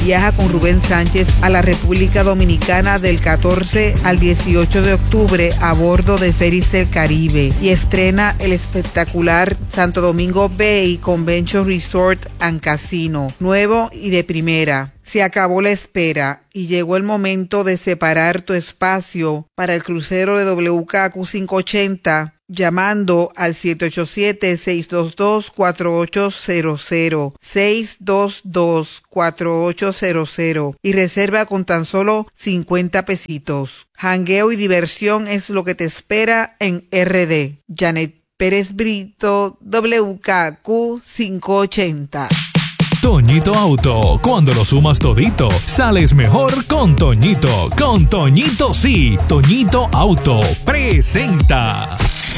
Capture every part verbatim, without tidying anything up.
Viaja con Rubén Sánchez a la República Dominicana del catorce al dieciocho de octubre a bordo de Fericel Caribe y estrena el espectacular Santo Domingo Bay Convention Resort and Casino, nuevo y de primera. Se acabó la espera y llegó el momento de separar tu espacio para el crucero de W K Q quinientos ochenta llamando al siete ocho siete, seis dos dos, cuatro ocho cero cero, seis dos dos, cuatro ocho cero cero y reserva con tan solo cincuenta pesitos. Jangueo y diversión es lo que te espera en R D. Janet Pérez Brito, W K Q quinientos ochenta. Toñito Auto, cuando lo sumas todito, sales mejor con Toñito. Con Toñito sí. Toñito Auto presenta.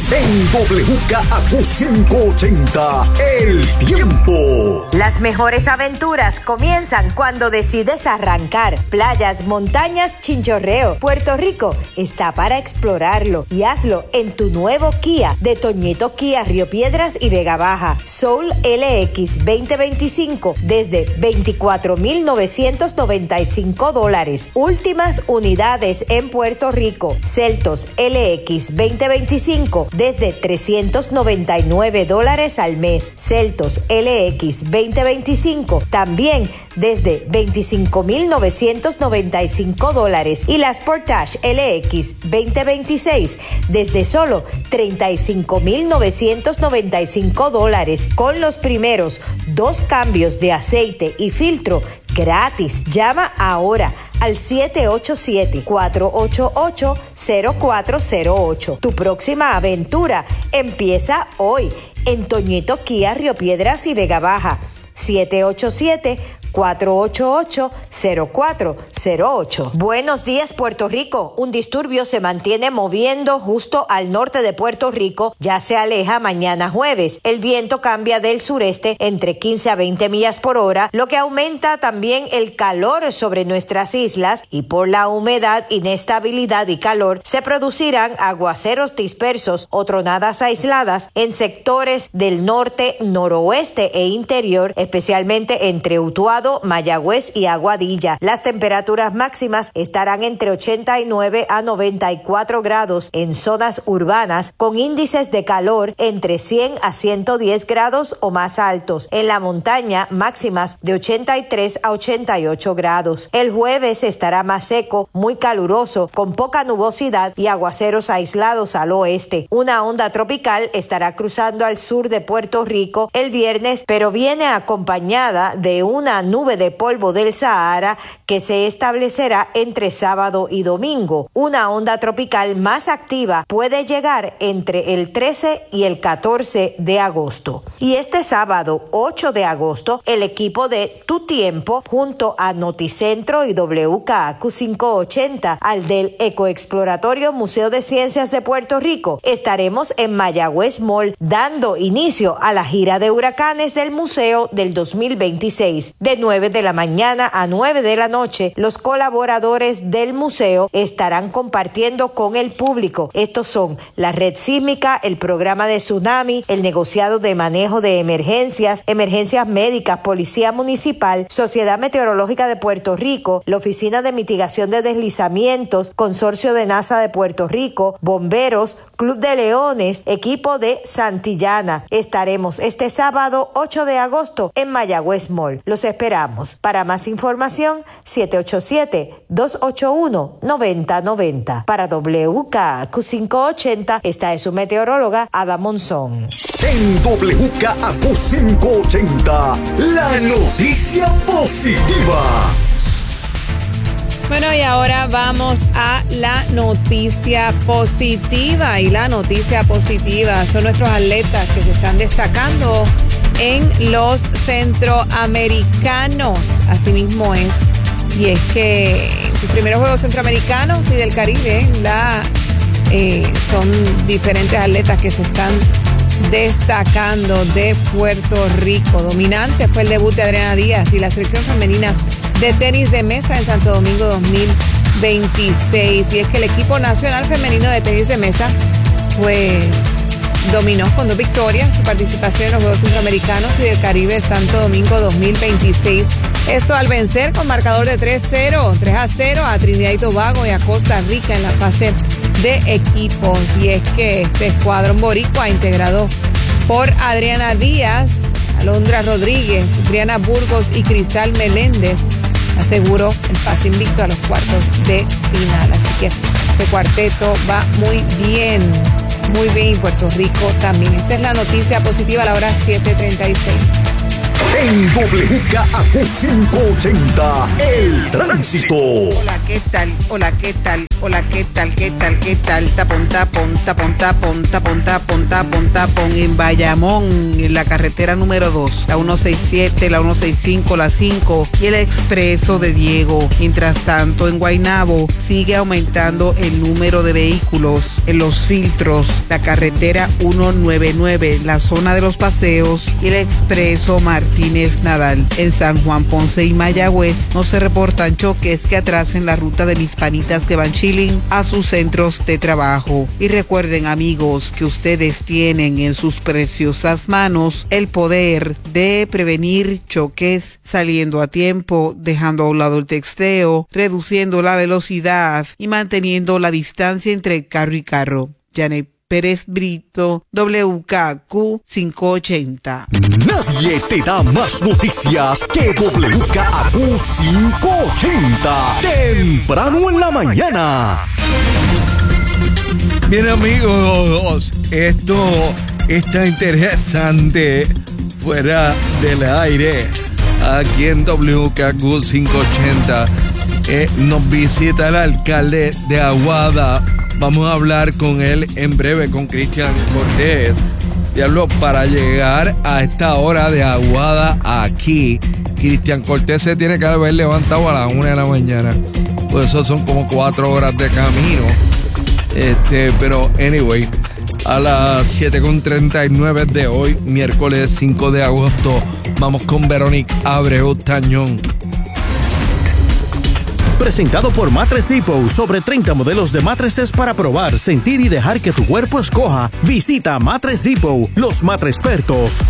En W K Q quinientos ochenta, el tiempo. Las mejores aventuras comienzan cuando decides arrancar. Playas, montañas, chinchorreo. Puerto Rico está para explorarlo y hazlo en tu nuevo Kia de Toñito Kia Río Piedras y Vega Baja. Soul L X veinte veinticinco desde veinticuatro mil novecientos noventa y cinco dólares. Últimas unidades en Puerto Rico. Celtos L X veinte veinticinco desde trescientos noventa y nueve dólares al mes. Celtos L X veinte veinticinco también desde veinticinco mil novecientos noventa y cinco dólares. Y la Sportage L X veinte veintiséis desde solo treinta y cinco mil novecientos noventa y cinco dólares, con los primeros dos cambios de aceite y filtro gratis. Llama ahora al siete ocho siete, cuatro ocho ocho, cero cuatro cero ocho. Tu próxima aventura empieza hoy en Toñito Kia Río Piedras y Vega Baja. siete ocho siete, cuatro ocho ocho, cero cuatro cero ocho. Buenos días, Puerto Rico. Un disturbio se mantiene moviendo justo al norte de Puerto Rico. Ya se aleja mañana jueves. El viento cambia del sureste entre quince a veinte millas por hora, lo que aumenta también el calor sobre nuestras islas, y por la humedad, inestabilidad y calor se producirán aguaceros dispersos o tronadas aisladas en sectores del norte, noroeste e interior, especialmente entre Utuado, Mayagüez y Aguadilla. Las temperaturas máximas estarán entre ochenta y nueve a noventa y cuatro grados en zonas urbanas, con índices de calor entre cien a ciento diez grados o más altos. En la montaña, máximas de ochenta y tres a ochenta y ocho grados. El jueves estará más seco, muy caluroso, con poca nubosidad y aguaceros aislados al oeste. Una onda tropical estará cruzando al sur de Puerto Rico el viernes, pero viene acompañada de una nube de polvo del Sahara que se establecerá entre sábado y domingo. Una onda tropical más activa puede llegar entre el trece y el catorce de agosto. Y este sábado, ocho de agosto, el equipo de Tu Tiempo, junto a Noticentro y W K Q quinientos ochenta, al del Ecoexploratorio Museo de Ciencias de Puerto Rico, estaremos en Mayagüez Mall dando inicio a la gira de huracanes del museo del dos mil veintiséis. De nueve de la mañana a nueve de la noche, los colaboradores del museo estarán compartiendo con el público. Estos son la red sísmica, el programa de tsunami, el negociado de manejo de emergencias, emergencias médicas, policía municipal, Sociedad Meteorológica de Puerto Rico, la Oficina de Mitigación de Deslizamientos, Consorcio de NASA de Puerto Rico, bomberos, Club de Leones, equipo de Santillana. Estaremos este sábado ocho de agosto en Mayagüez Mall. Los esperamos. Para más información, siete ocho siete, dos ocho uno, nueve cero nueve cero. Para W K Q quinientos ochenta, esta es su meteoróloga Ada Monzón. En W K Q quinientos ochenta, la noticia positiva. Bueno, y ahora vamos a la noticia positiva. Y la noticia positiva son nuestros atletas que se están destacando en los centroamericanos. Así mismo es. Y es que los primeros Juegos Centroamericanos y del Caribe la, eh, son diferentes atletas que se están destacando de Puerto Rico. Dominante fue el debut de Adriana Díaz y la selección femenina de tenis de mesa en Santo Domingo dos mil veintiséis. Y es que el equipo nacional femenino de tenis de mesa pues dominó con dos victorias su participación en los Juegos Centroamericanos y del Caribe Santo Domingo dos mil veintiséis Esto al vencer con marcador de tres cero, tres a cero a Trinidad y Tobago y a Costa Rica en la fase de equipos. Y es que este escuadrón boricua integrado por Adriana Díaz, Alondra Rodríguez, Briana Burgos y Cristal Meléndez aseguró el pase invicto a los cuartos de final. Así que este cuarteto va muy bien, muy bien, y Puerto Rico también. Esta es la noticia positiva a la hora siete treinta y seis. En W K A Q quinientos ochenta, el tránsito. Hola, ¿qué tal? Hola, ¿qué tal? Hola, ¿qué tal? ¿Qué tal? ¿Qué tal? Tapón, tapón, tapón, tapón, tapón, tapón, tapón, tapón en Bayamón, en la carretera número dos, la ciento sesenta y siete, la ciento sesenta y cinco, la cinco y el expreso de Diego. Mientras tanto, en Guaynabo sigue aumentando el número de vehículos en los filtros, la carretera ciento noventa y nueve, la zona de los paseos y el expreso Martínez Nadal. En San Juan, Ponce y Mayagüez no se reportan choques que atrasen la ruta de mis panitas que van a sus centros de trabajo. Y recuerden, amigos, que ustedes tienen en sus preciosas manos el poder de prevenir choques saliendo a tiempo, dejando a un lado el texteo, reduciendo la velocidad y manteniendo la distancia entre carro y carro. Janet Pérez Brito, W K Q quinientos ochenta. Nadie te da más noticias que W K A Q quinientos ochenta. Temprano en la mañana. Bien, amigos, esto está interesante fuera del aire. Aquí en W K Q quinientos ochenta eh, nos visita el alcalde de Aguada. Vamos a hablar con él en breve, con Cristian Cortés. Diablo, para llegar a esta hora de Aguada aquí, Cristian Cortés se tiene que haber levantado a las una de la mañana. Pues eso son como cuatro horas de camino. Este, pero anyway, a las siete con treinta y nueve de hoy, miércoles cinco de agosto, vamos con Verónica Abreu Tañón. Presentado por Mattress Depot, sobre treinta modelos de mattresses para probar, sentir y dejar que tu cuerpo escoja. Visita Mattress Depot, los matres expertos.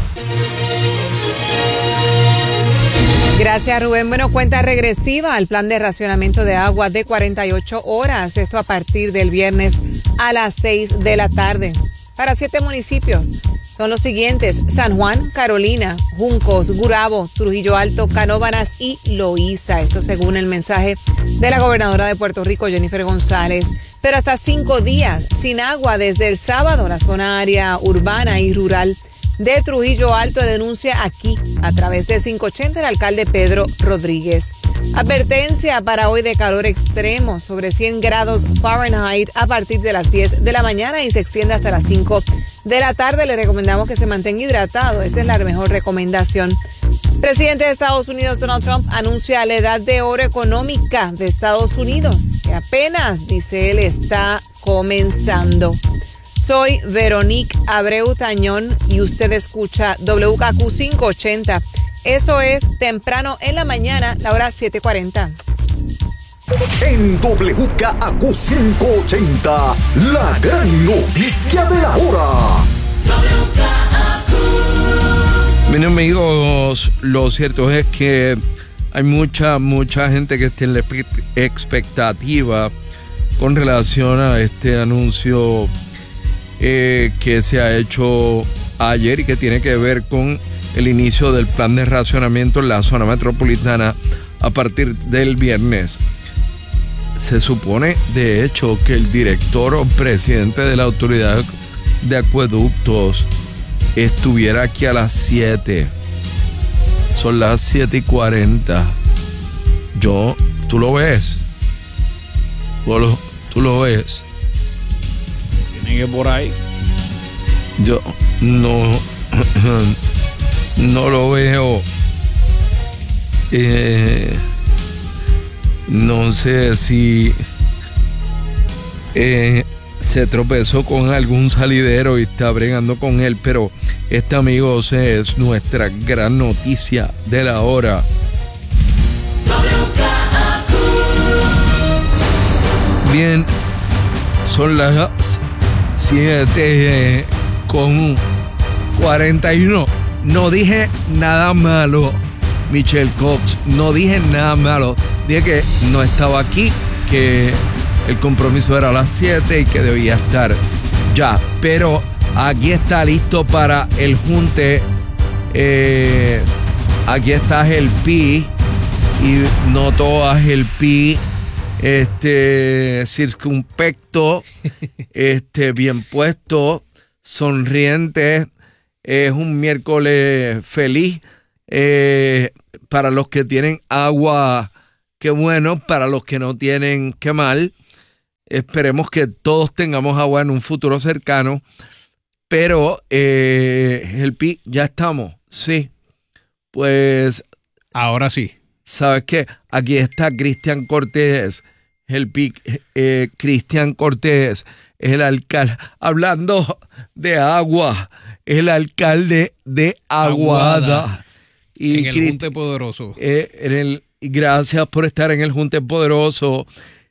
Gracias, Rubén. Bueno, cuenta regresiva al plan de racionamiento de agua de cuarenta y ocho horas. Esto a partir del viernes a las seis de la tarde. Para siete municipios son los siguientes: San Juan, Carolina, Juncos, Gurabo, Trujillo Alto, Canóvanas y Loíza. Esto según el mensaje de la gobernadora de Puerto Rico, Jennifer González. Pero hasta cinco días sin agua desde el sábado. La zona área urbana y rural de Trujillo Alto denuncia aquí a través de quinientos ochenta el alcalde Pedro Rodríguez. Advertencia para hoy de calor extremo sobre cien grados Fahrenheit a partir de las diez de la mañana y se extiende hasta las cinco de la tarde. Le recomendamos que se mantenga hidratado. Esa es la mejor recomendación. Presidente de Estados Unidos Donald Trump anuncia la edad de oro económica de Estados Unidos, que apenas, dice él, está comenzando. Soy Verónica Abreu Tañón y usted escucha W K Q quinientos ochenta. Esto es Temprano en la Mañana, la hora siete cuarenta. En W K A Q quinientos ochenta, la gran noticia de la hora. Bien, amigos, lo cierto es que hay mucha, mucha gente que está en la expectativa con relación a este anuncio eh, que se ha hecho ayer y que tiene que ver con el inicio del plan de racionamiento en la zona metropolitana a partir del viernes. Se supone, de hecho, que el director o presidente de la autoridad de acueductos estuviera aquí a las siete. Son las siete y cuarenta. Yo, ¿tú lo ves? ¿Tú lo, tú lo ves? Tiene que por ahí. Yo no, no lo veo. Eh, no sé si eh, se tropezó con algún salidero y está bregando con él, pero este, amigos, es nuestra gran noticia de la hora. Bien, son las siete con cuarenta y uno. No dije nada malo. Michelle Cox. No dije nada malo. Dije que no estaba aquí, que el compromiso era a las siete y que debía estar ya. Pero aquí está listo para el junte. Eh, aquí está el Pi. Y no todas el Pi. Este, circunspecto. Este, bien puesto. Sonriente. Es un miércoles feliz. Eh, para los que tienen agua, qué bueno. Para los que no tienen, qué mal. Esperemos que todos tengamos agua en un futuro cercano. Pero, eh, el Pi, ya estamos. Sí. Pues. Ahora sí. ¿Sabes qué? Aquí está Cristian Cortés. El Pi, eh, Cristian Cortés es el alcalde. Hablando de agua, es el alcalde de Aguada. Aguada. Y en el Crist- Junte Poderoso. Eh, en el, gracias por estar en el Junte Poderoso.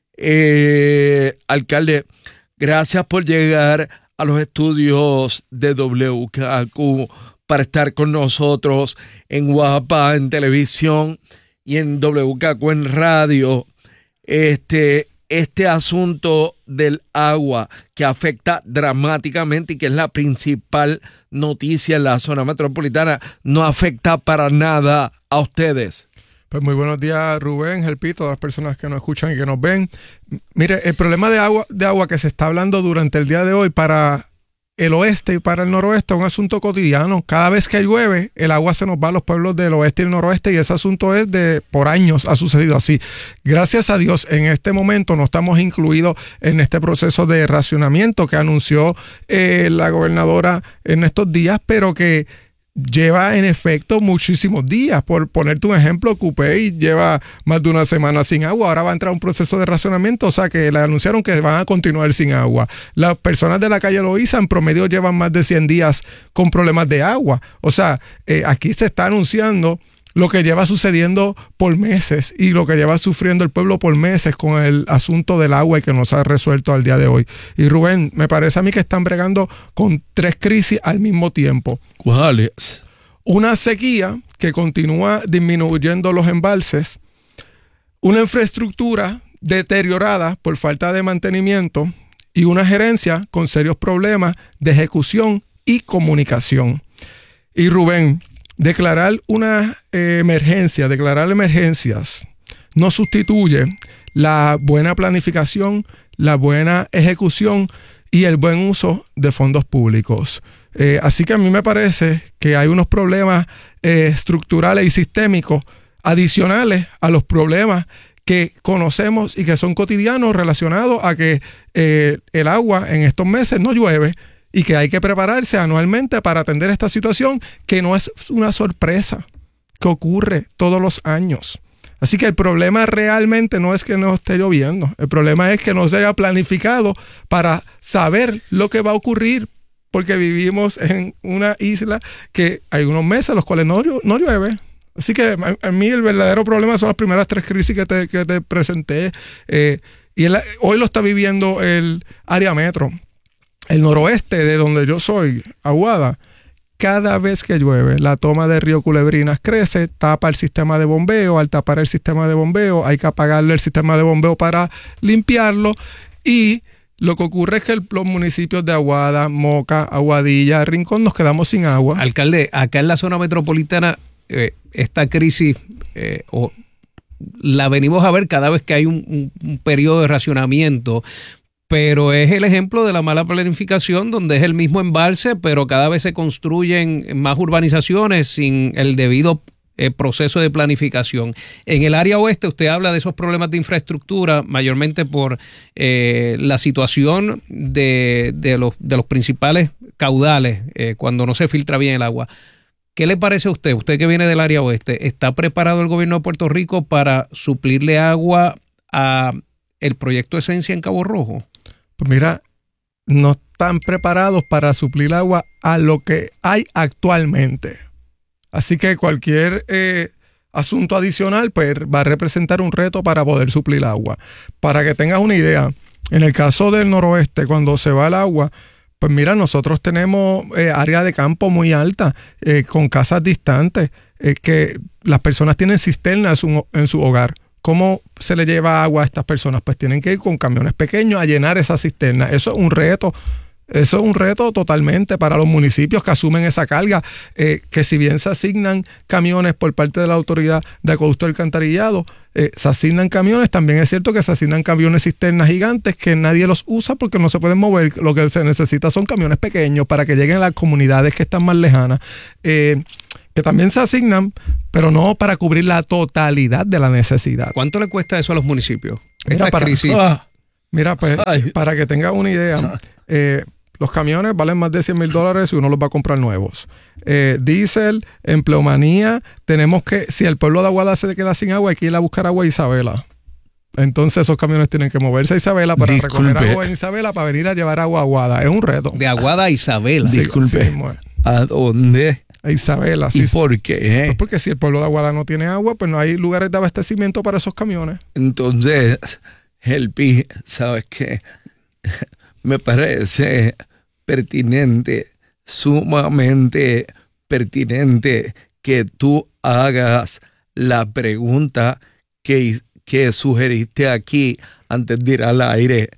Eh, alcalde, gracias por llegar a los estudios de W K Q para estar con nosotros en Guapa, en televisión y en W K Q en radio. Este, este asunto del agua que afecta dramáticamente y que es la principal noticia en la zona metropolitana, no afecta para nada a ustedes. Pues muy buenos días, Rubén, Gelpi, todas las personas que nos escuchan y que nos ven. Mire, el problema de agua, de agua que se está hablando durante el día de hoy para el oeste y para el noroeste es un asunto cotidiano. Cada vez que llueve, el agua se nos va a los pueblos del oeste y el noroeste y ese asunto es de por años, ha sucedido así. Gracias a Dios, en este momento no estamos incluidos en este proceso de racionamiento que anunció eh, la gobernadora en estos días, pero que lleva en efecto muchísimos días. Por ponerte un ejemplo, Cupey lleva más de una semana sin agua. Ahora va a entrar un proceso de racionamiento, o sea que le anunciaron que van a continuar sin agua. Las personas de la calle Loíza en promedio llevan más de cien días con problemas de agua. O sea, eh, aquí se está anunciando lo que lleva sucediendo por meses y lo que lleva sufriendo el pueblo por meses con el asunto del agua y que no se ha resuelto al día de hoy. Y Rubén, me parece a mí que están bregando con tres crisis al mismo tiempo. ¿Cuáles? Una sequía que continúa disminuyendo los embalses, una infraestructura deteriorada por falta de mantenimiento y una gerencia con serios problemas de ejecución y comunicación. Y Rubén, declarar una eh, emergencia, declarar emergencias no sustituye la buena planificación, la buena ejecución y el buen uso de fondos públicos. Eh, así que a mí me parece que hay unos problemas eh, estructurales y sistémicos adicionales a los problemas que conocemos y que son cotidianos relacionados a que eh, el agua en estos meses no llueve y que hay que prepararse anualmente para atender esta situación que no es una sorpresa, que ocurre todos los años. Así que el problema realmente no es que no esté lloviendo, el problema es que no se haya planificado para saber lo que va a ocurrir, porque vivimos en una isla que hay unos meses en los cuales no, no llueve. Así que a, a mí el verdadero problema son las primeras tres crisis que te, que te presenté. Eh, y el, hoy lo está viviendo el área metro. El noroeste de donde yo soy, Aguada, cada vez que llueve, la toma de Río Culebrinas crece, tapa el sistema de bombeo. Al tapar el sistema de bombeo, hay que apagarle el sistema de bombeo para limpiarlo. Y lo que ocurre es que el, los municipios de Aguada, Moca, Aguadilla, Rincón, nos quedamos sin agua. Alcalde, acá en la zona metropolitana, eh, esta crisis eh, o, la venimos a ver cada vez que hay un, un, un periodo de racionamiento. Pero es el ejemplo de la mala planificación, donde es el mismo embalse, pero cada vez se construyen más urbanizaciones sin el debido eh, proceso de planificación. En el área oeste usted habla de esos problemas de infraestructura, mayormente por eh, la situación de, de, los, de los principales caudales, eh, cuando no se filtra bien el agua. ¿Qué le parece a usted? Usted que viene del área oeste, ¿está preparado el gobierno de Puerto Rico para suplirle agua a el proyecto Esencia en Cabo Rojo? Pues mira, no están preparados para suplir agua a lo que hay actualmente. Así que cualquier eh, asunto adicional pues, va a representar un reto para poder suplir agua. Para que tengas una idea, en el caso del noroeste, cuando se va el agua, pues mira, nosotros tenemos eh, área de campo muy alta, eh, con casas distantes. eh, que las personas tienen cisternas en su, en su hogar. ¿Cómo se le lleva agua a estas personas? Pues tienen que ir con camiones pequeños a llenar esa cisterna. Eso es un reto. Eso es un reto totalmente para los municipios que asumen esa carga, eh, que si bien se asignan camiones por parte de la Autoridad de Acueducto y Alcantarillado, eh, se asignan camiones, también es cierto que se asignan camiones cisternas gigantes que nadie los usa porque no se pueden mover. Lo que se necesita son camiones pequeños para que lleguen a las comunidades que están más lejanas, eh, que también se asignan, pero no para cubrir la totalidad de la necesidad. ¿Cuánto le cuesta eso a los municipios? Mira, Esta para, crisis. ah, mira, pues, para que tengas una idea, eh, los camiones valen más de cien mil dólares si uno los va a comprar nuevos. Eh, diésel, empleomanía, tenemos que, si el pueblo de Aguada se queda sin agua, hay que ir a buscar agua a Isabela. Entonces esos camiones tienen que moverse a Isabela para Disculpe. recoger agua en Isabela para venir a llevar agua a Aguada. Es un reto. De Aguada a Isabela. Sí, Disculpe. sí, bueno. ¿A dónde? A Isabela. Sí, ¿Y por qué? Eh? Pues porque si el pueblo de Aguada no tiene agua, pues no hay lugares de abastecimiento para esos camiones. Entonces, Helpi, ¿sabes qué? Me parece pertinente, sumamente pertinente que tú hagas la pregunta que, que sugeriste aquí antes de ir al aire.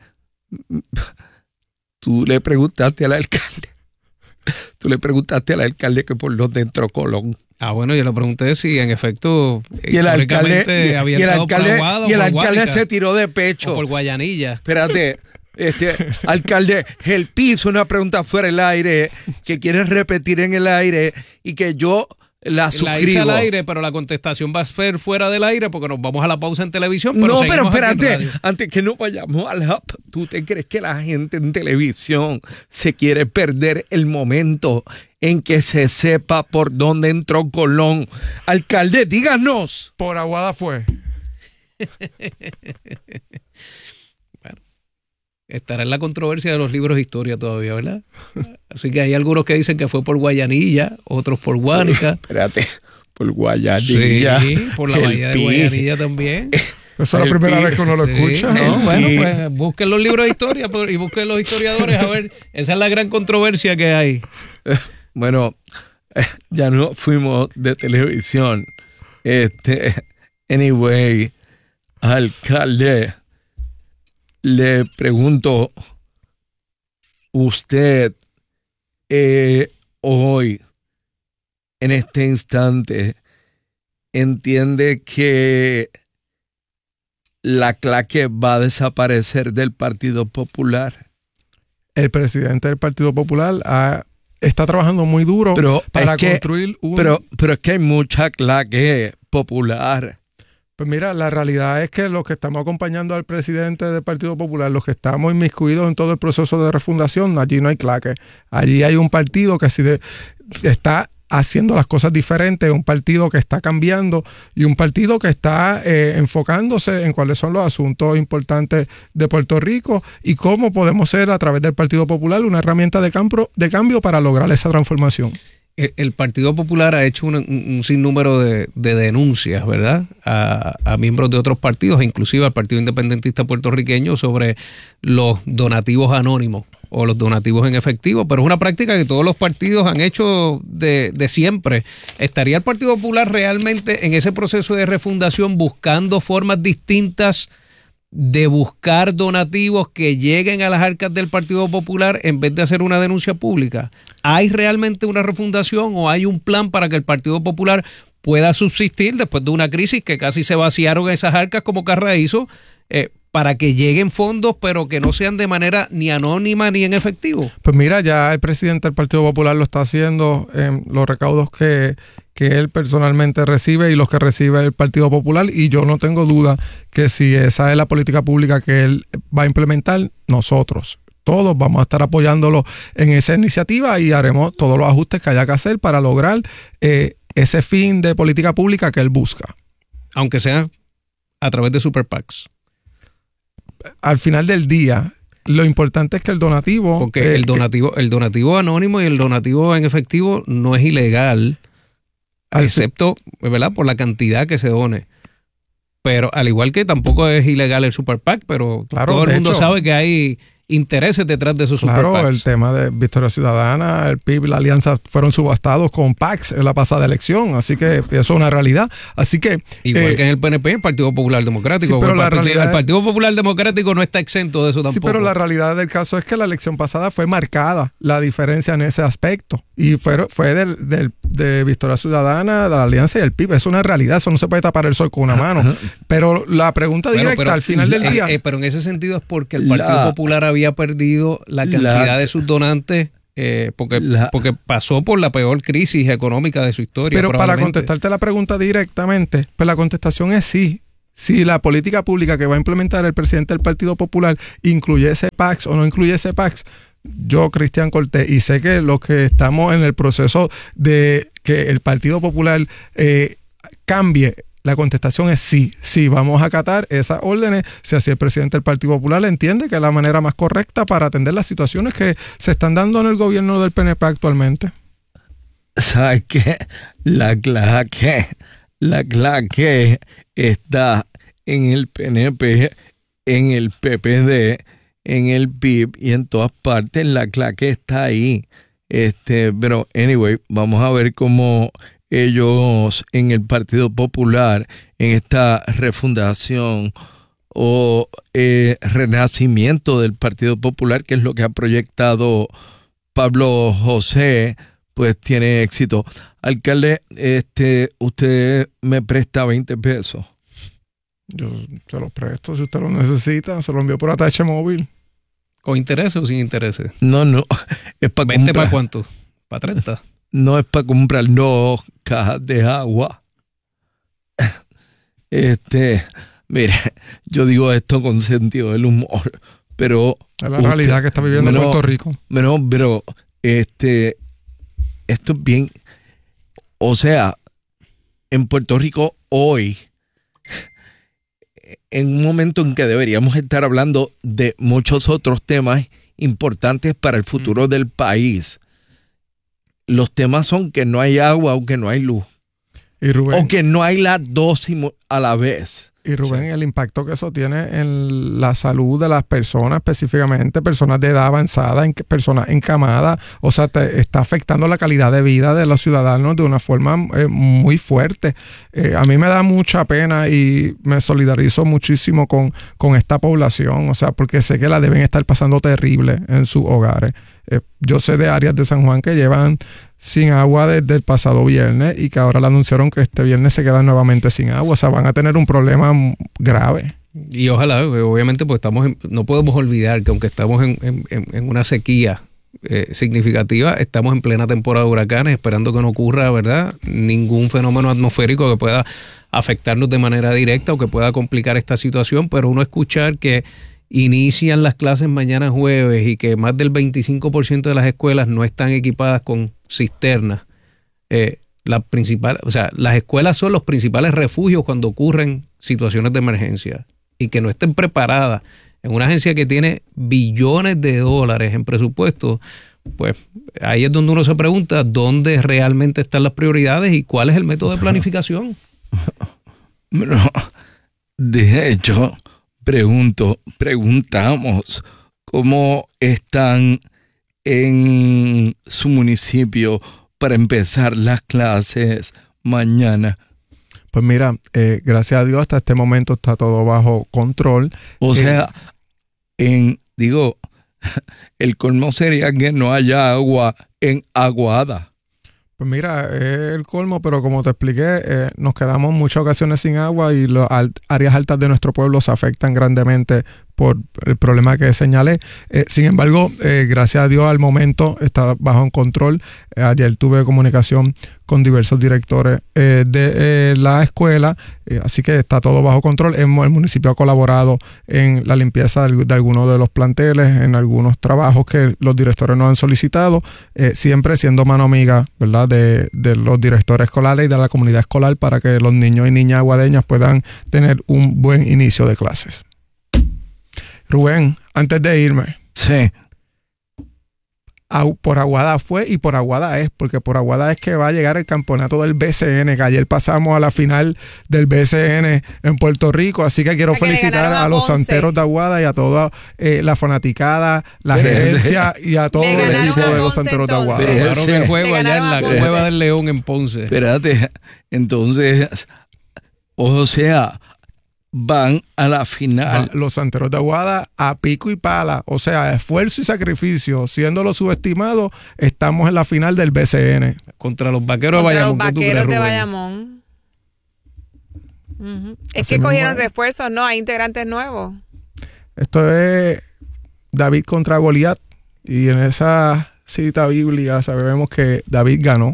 Tú le preguntaste al alcalde. Tú le preguntaste al alcalde que por dónde entró Colón. Ah, bueno, yo le pregunté si en efecto y el alcalde, había y el entrado alcalde, por Aguada y el por alcalde Guánica, se tiró de pecho. o por Guayanilla. Espérate, este alcalde, el piso, una pregunta fuera del aire que quieres repetir en el aire y que yo la suscribo. La hice al aire, pero la contestación va a ser fuera del aire porque nos vamos a la pausa en televisión. Pero no, pero espérate, radio. antes que no vayamos al hub, ¿tú te crees que la gente en televisión se quiere perder el momento en que se sepa por dónde entró Colón? Alcalde, díganos. Por Aguada fue. Bueno, estará en la controversia de los libros de historia todavía, ¿verdad? Así que hay algunos que dicen que fue por Guayanilla, otros por Guánica. Espérate, por Guayanilla. Sí, por la bahía de Guayanilla también. Esa es la primera pi- vez que uno lo Sí, escucha. no, ¿no? bueno, pi- pues busquen los libros de historia y busquen los historiadores. A ver, esa es la gran controversia que hay. Bueno, eh, ya no fuimos de televisión. Este, anyway, alcalde, le pregunto, usted eh, hoy, en este instante, entiende que la claque va a desaparecer del Partido Popular. El presidente del Partido Popular ha, está trabajando muy duro Pero para es que- construir un... Pero, pero es que hay mucha claque popular. Pues mira, la realidad es que los que estamos acompañando al presidente del Partido Popular, los que estamos inmiscuidos en todo el proceso de refundación, allí no hay claque. Allí hay un partido que sí de- está haciendo las cosas diferentes, un partido que está cambiando y un partido que está eh, enfocándose en cuáles son los asuntos importantes de Puerto Rico y cómo podemos ser a través del Partido Popular una herramienta de, campo, de cambio para lograr esa transformación. El, el Partido Popular ha hecho un, un sinnúmero de, de denuncias, ¿verdad?, a, a miembros de otros partidos, inclusive al Partido Independentista Puertorriqueño, sobre los donativos anónimos o los donativos en efectivo, pero es una práctica que todos los partidos han hecho de, de siempre. ¿Estaría el Partido Popular realmente en ese proceso de refundación buscando formas distintas de buscar donativos que lleguen a las arcas del Partido Popular en vez de hacer una denuncia pública? ¿Hay realmente una refundación o hay un plan para que el Partido Popular pueda subsistir después de una crisis que casi se vaciaron esas arcas como Carra hizo, eh, para que lleguen fondos pero que no sean de manera ni anónima ni en efectivo? Pues mira, ya el presidente del Partido Popular lo está haciendo en los recaudos que, que él personalmente recibe y los que recibe el Partido Popular, y yo no tengo duda que si esa es la política pública que él va a implementar, nosotros todos vamos a estar apoyándolo en esa iniciativa y haremos todos los ajustes que haya que hacer para lograr eh, ese fin de política pública que él busca. Aunque sea a través de Super PACs. Al final del día, lo importante es que el donativo... Porque eh, el donativo, el donativo anónimo y el donativo en efectivo no es ilegal, Al- excepto, ¿verdad?, por la cantidad que se done. Pero al igual que tampoco es ilegal el Super PAC, pero Claro, todo el de mundo hecho. sabe que hay intereses detrás de esos claro, super PACs. El tema de Victoria Ciudadana, el P I B y la Alianza fueron subastados con PACs en la pasada elección, así que eso es una realidad. Así que igual eh, que en el P N P, el Partido Popular Democrático. Sí, pero el, la partido, realidad el Partido Popular Democrático no está exento de eso tampoco. Sí, pero la realidad del caso es que la elección pasada fue marcada la diferencia en ese aspecto. Y fue, fue del, del, de Victoria Ciudadana, de la Alianza y el P I B. Es una realidad, eso no se puede tapar el sol con una mano. Pero la pregunta directa, pero, pero, al final del día... Eh, eh, pero en ese sentido es porque el Partido la, Popular había perdido la cantidad la, de sus donantes eh, porque, la, porque pasó por la peor crisis económica de su historia. Pero para contestarte la pregunta directamente, pues la contestación es sí. Si la política pública que va a implementar el presidente del Partido Popular incluye ese PACs o no incluye ese PACs, yo, Cristian Cortés, y sé que los que estamos en el proceso de que el Partido Popular eh, cambie, la contestación es sí, sí, vamos a acatar esas órdenes, si así el presidente del Partido Popular entiende que es la manera más correcta para atender las situaciones que se están dando en el gobierno del P N P actualmente. ¿Sabes qué? La claque, la claque está en el P N P, en el P P D, en el P I B y en todas partes. La claque está ahí. Este, pero, anyway, vamos a ver cómo ellos en el Partido Popular, en esta refundación o eh, renacimiento del Partido Popular, que es lo que ha proyectado Pablo José, pues tiene éxito. Alcalde, este, usted me presta veinte pesos. Yo se los presto, si usted lo necesita, se lo envío por atache móvil. ¿Con intereses o sin intereses? No, no, es para ¿veinte para cuánto? ¿Para treinta? No, es para comprar dos cajas de agua. Este, mire, yo digo esto con sentido del humor, pero... Es la usted, realidad que está viviendo pero, Puerto Rico. Pero, pero, este, esto es bien... O sea, en Puerto Rico hoy, en un momento en que deberíamos estar hablando de muchos otros temas importantes para el futuro mm. del país, los temas son que no hay agua o que no hay luz. Y Rubén, o que no hay las dos a la vez. Y Rubén, sí. El impacto que eso tiene en la salud de las personas, específicamente personas de edad avanzada, en, personas encamadas, o sea, te, está afectando la calidad de vida de los ciudadanos de una forma eh, muy fuerte. Eh, a mí me da mucha pena y me solidarizo muchísimo con, con esta población, o sea, porque sé que la deben estar pasando terrible en sus hogares. Eh, yo sé de áreas de San Juan que llevan sin agua desde el pasado viernes y que ahora le anunciaron que este viernes se quedan nuevamente sin agua. O sea, van a tener un problema grave. Y ojalá, obviamente, pues estamos en, no podemos olvidar que aunque estamos en, en, en una sequía eh, significativa, estamos en plena temporada de huracanes, esperando que no ocurra, ¿verdad?, ningún fenómeno atmosférico que pueda afectarnos de manera directa o que pueda complicar esta situación, pero uno escuchar que inician las clases mañana jueves y que más del veinticinco por ciento de las escuelas no están equipadas con cisternas. Eh, la principal, o sea, las escuelas son los principales refugios cuando ocurren situaciones de emergencia y que no estén preparadas en una agencia que tiene billones de dólares en presupuesto, pues ahí es donde uno se pregunta dónde realmente están las prioridades y cuál es el método de planificación. Bueno, de hecho, pregunto, preguntamos cómo están en su municipio para empezar las clases mañana. Pues mira, eh, gracias a Dios hasta este momento está todo bajo control. O eh, sea, en digo, el colmo sería que no haya agua en Aguada. Pues mira, es el colmo, pero como te expliqué, eh, nos quedamos muchas ocasiones sin agua y las alt- áreas altas de nuestro pueblo se afectan grandemente por el problema que señalé. Eh, sin embargo, eh, gracias a Dios al momento está bajo en control. Eh, ayer tuve comunicación con diversos directores eh, de eh, la escuela, eh, así que está todo bajo control. El, el municipio ha colaborado en la limpieza de, de algunos de los planteles, en algunos trabajos que los directores nos han solicitado, eh, siempre siendo mano amiga, ¿verdad?, de, de los directores escolares y de la comunidad escolar para que los niños y niñas aguadeñas puedan tener un buen inicio de clases. Rubén, antes de irme, sí, por Aguada fue y por Aguada es, porque por Aguada es que va a llegar el campeonato del B C N, que ayer pasamos a la final del B C N en Puerto Rico, así que quiero felicitar a, a los santeros de Aguada y a toda eh, la fanaticada, la Pero gerencia ese, y a todo el equipo de los santeros de Aguada. Ganaron el juego allá en la Cueva del León en Ponce. Espérate, entonces, o sea, van a la final. Los santeros de Aguada a pico y pala, o sea, esfuerzo y sacrificio, siendo los subestimados, estamos en la final del B C N. Contra los vaqueros Contra de Bayamón. los vaqueros de Bayamón. Uh-huh. Es Así que cogieron mismo es. refuerzos, ¿no? Hay integrantes nuevos. Esto es David contra Goliat, y en esa cita bíblica sabemos que David ganó.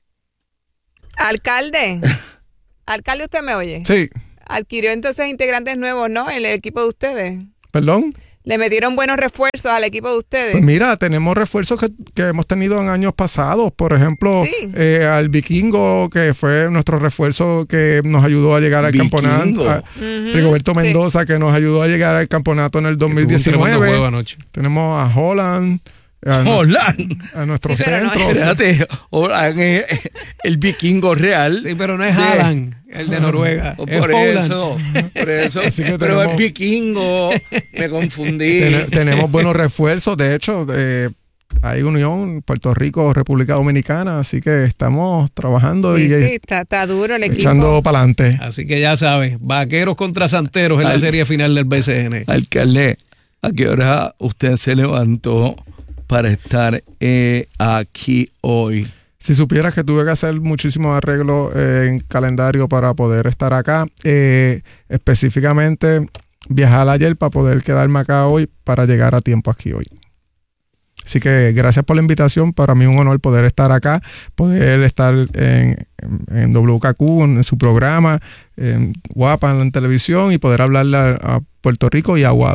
Alcalde. Alcalde, ¿usted me oye? Sí. Adquirió entonces integrantes nuevos, ¿no? En el equipo de ustedes. ¿Perdón? Le metieron buenos refuerzos al equipo de ustedes. Pues mira, tenemos refuerzos que, que hemos tenido en años pasados. Por ejemplo, Sí. eh, al Vikingo, que fue nuestro refuerzo que nos ayudó a llegar al Vikingo. campeonato. A Ujú, Rigoberto sí. Mendoza, que nos ayudó a llegar al campeonato en el dos mil diecinueve. Tenemos a Holland. A, Holland. a nuestro Sí, pero no centro. es- Espérate, Holland es el vikingo real. Sí, pero no es de- Haaland, el de Noruega. Por es Holland. eso, por eso. Así que Pero tenemos- el vikingo, me confundí. Ten- tenemos buenos refuerzos. De hecho, eh, hay unión Puerto Rico, República Dominicana, así que estamos trabajando Sí, y sí, eh, está, está duro el equipo. echando para adelante. Así que ya sabes, vaqueros contra santeros en la Al- serie final del B C N. Alcalde, ¿a qué hora usted se levantó para estar eh, aquí hoy? Si supieras que tuve que hacer muchísimos arreglos eh, en calendario para poder estar acá, eh, específicamente viajar ayer para poder quedarme acá hoy para llegar a tiempo aquí hoy. Así que gracias por la invitación. Para mí es un honor poder estar acá, poder estar en, en, en W K Q, en su programa, en Guapa, en la televisión, y poder hablarle a, a Puerto Rico y a Aguada.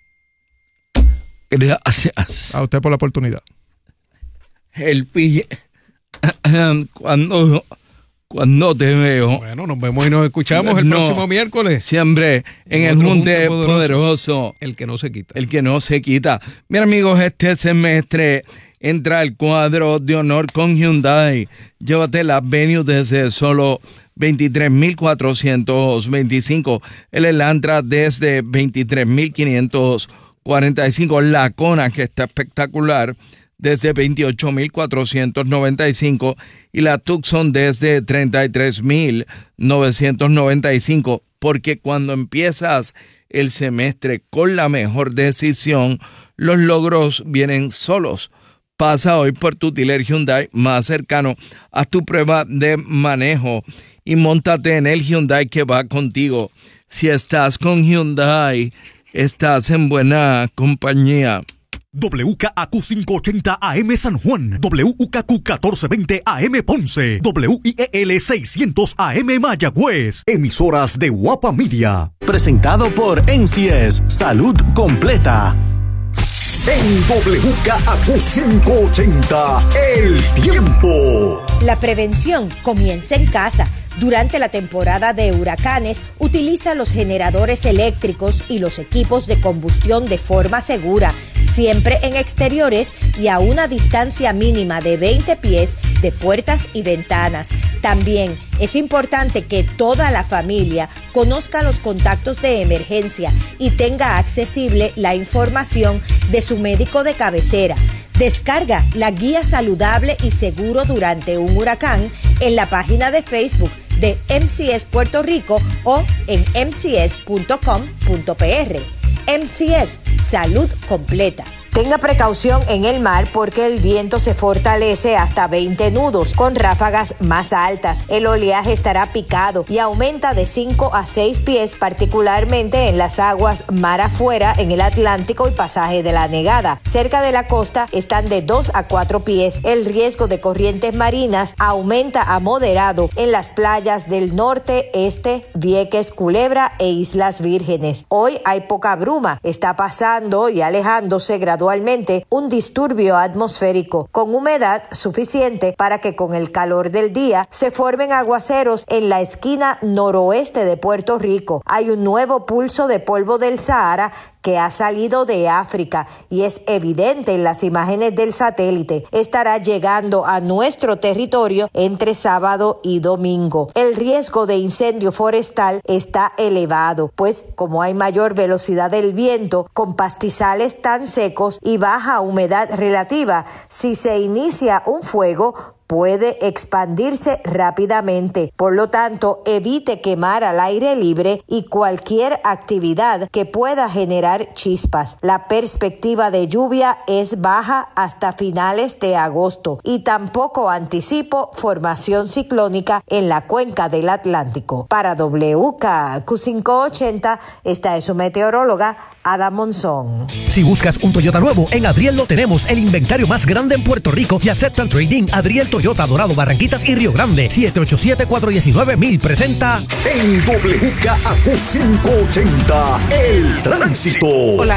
Gracias. A usted por la oportunidad. El pille. Cuando, cuando te veo. Bueno, nos vemos y nos escuchamos el No, próximo miércoles. Siempre en el Otro Junte Junte Poderoso. El que no se quita. El que no se quita. Mira, amigos, este semestre entra el cuadro de honor con Hyundai. Llévate la Venue desde solo veintitrés mil cuatrocientos veinticinco. El Elantra desde veintitrés mil quinientos cuarenta y cinco. La Kona, que está espectacular, desde veintiocho mil cuatrocientos noventa y cinco. Y la Tucson desde treinta y tres mil novecientos noventa y cinco. Porque cuando empiezas el semestre con la mejor decisión, los logros vienen solos. Pasa hoy por tu dealer Hyundai más cercano, haz tu prueba de manejo y móntate en el Hyundai que va contigo. Si estás con Hyundai, estás en buena compañía. W K A Q quinientos ochenta A M San Juan, W K Q catorce veinte A M Ponce, W I E L seiscientos A M Mayagüez. Emisoras de Guapa Media. Presentado por N C S Salud Completa. En W K A Q quinientos ochenta, el tiempo. La prevención comienza en casa. Durante la temporada de huracanes, utiliza los generadores eléctricos y los equipos de combustión de forma segura, siempre en exteriores y a una distancia mínima de veinte pies de puertas y ventanas. También es importante que toda la familia conozca los contactos de emergencia y tenga accesible la información de su médico de cabecera. Descarga la guía saludable y seguro durante un huracán en la página de Facebook de M C S Puerto Rico o en m c s punto com punto p r. M C S, salud completa. Tenga precaución en el mar porque el viento se fortalece hasta veinte nudos con ráfagas más altas. El oleaje estará picado y aumenta de cinco a seis pies, particularmente en las aguas mar afuera en el Atlántico y pasaje de la Negada. Cerca de la costa están de dos a cuatro pies. El riesgo de corrientes marinas aumenta a moderado en las playas del norte, este, Vieques, Culebra e Islas Vírgenes. Hoy hay poca bruma. Está pasando y alejándose gradualmente un disturbio atmosférico con humedad suficiente para que con el calor del día se formen aguaceros en la esquina noroeste de Puerto Rico. Hay un nuevo pulso de polvo del Sahara que ha salido de África y es evidente en las imágenes del satélite, estará llegando a nuestro territorio entre sábado y domingo. El riesgo de incendio forestal está elevado, pues como hay mayor velocidad del viento, con pastizales tan secos y baja humedad relativa, si se inicia un fuego, puede expandirse rápidamente. Por lo tanto, evite quemar al aire libre y cualquier actividad que pueda generar chispas. La perspectiva de lluvia es baja hasta finales de agosto y tampoco anticipo formación ciclónica en la cuenca del Atlántico. Para W K Q quinientos ochenta, esta es su meteoróloga Ada Monzón. Si buscas un Toyota nuevo, en Adriel lo tenemos, el inventario más grande en Puerto Rico y aceptan trading. Adriel Toyota, Dorado, Barranquitas y Río Grande. siete ocho siete, cuatro uno nueve, mil presenta en W K Q quinientos ochenta, el tránsito. Hola.